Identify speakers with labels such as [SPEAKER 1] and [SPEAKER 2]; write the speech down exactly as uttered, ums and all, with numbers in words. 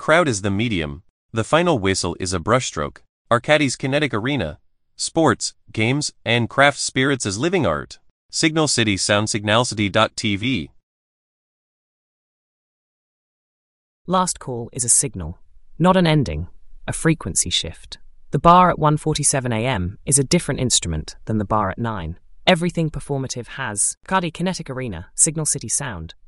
[SPEAKER 1] crowd is the medium. The final whistle is a brushstroke. Arcadis Kinetic Arena. Sports, games, and craft spirits as living art. Signal City Sound Signalcity dot T V.
[SPEAKER 2] Last call is a signal, not an ending, a frequency shift. The bar at one forty-seven a m is a different instrument than the bar at nine. Everything performative has Arcadi Kinetic Arena, Signal City Sound.